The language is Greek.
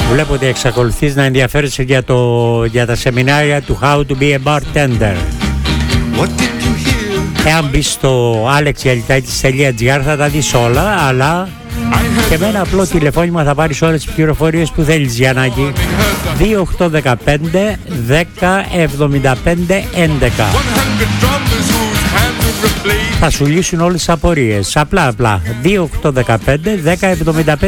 Βλέπω ότι εξακολουθείς να ενδιαφέρεσαι για τα σεμινάρια του How to be a bartender. Εάν μπεις στο alexyalitatis.gr θα τα δεις όλα, αλλά και με ένα απλό τηλεφώνημα θα πάρεις όλες τις πληροφορίες που θέλεις, Γιαννάκη. 2815 10 75 11. Θα σου λύσουν όλες τις απορίες. Απλά 2815 10 75